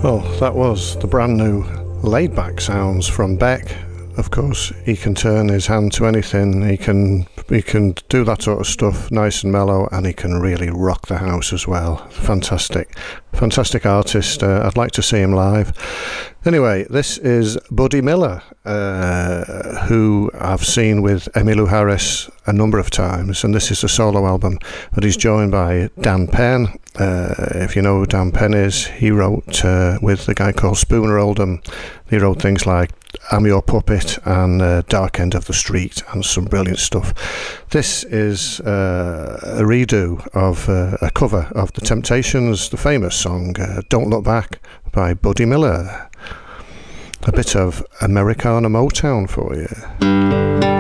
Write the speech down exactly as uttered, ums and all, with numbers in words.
Well, that was the brand new laid-back sounds from Beck. Of course, he can turn his hand to anything. He can he can do that sort of stuff nice and mellow, and he can really rock the house as well. Fantastic. Fantastic artist. Uh, I'd like to see him live. Anyway, this is Buddy Miller, uh, who I've seen with Emmylou Harris a number of times, and this is a solo album, but he's joined by Dan Penn. Uh, if you know who Dan Penn is, he wrote uh, with a guy called Spooner Oldham. He wrote things like I'm Your Puppet and uh, Dark End of the Street and some brilliant stuff. This is uh, a redo of uh, a cover of The Temptations, the famous song uh, Don't Look Back by Buddy Miller. A bit of Americana Motown for you.